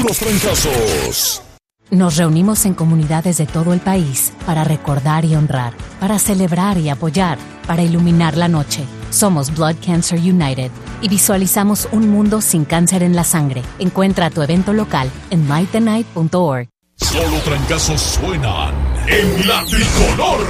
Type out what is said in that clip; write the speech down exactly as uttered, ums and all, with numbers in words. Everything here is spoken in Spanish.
los trancazos. Nos reunimos en comunidades de todo el país para recordar y honrar, para celebrar y apoyar, para iluminar la noche. Somos Blood Cancer United y visualizamos un mundo sin cáncer en la sangre. Encuentra tu evento local en light the night punto org. Solo trancazos suenan en la tricolor.